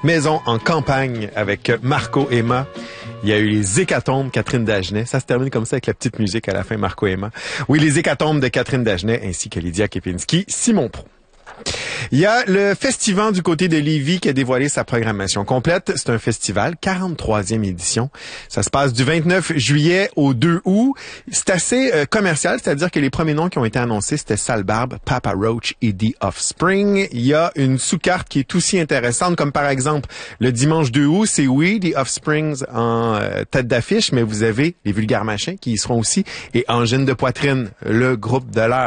Maison en campagne avec Marco Emma. Il y a eu les Hécatombes, Catherine Dagenet. Ça se termine comme ça avec la petite musique à la fin, Marco Emma. Oui, les Hécatombes de Catherine Dagenet ainsi que Lydia Kepinski, Simon Pro. Il y a le Festivant du côté de Lévis qui a dévoilé sa programmation complète. C'est un festival, 43e édition. Ça se passe du 29 juillet au 2 août. C'est assez commercial, c'est-à-dire que les premiers noms qui ont été annoncés, c'était Sale Barbe, Papa Roach et The Offspring. Il y a une sous-carte qui est aussi intéressante, comme par exemple le dimanche 2 août, c'est oui, The Offsprings en tête d'affiche, mais vous avez les Vulgaires Machins qui y seront aussi et Angine de Poitrine, le groupe de l'heure.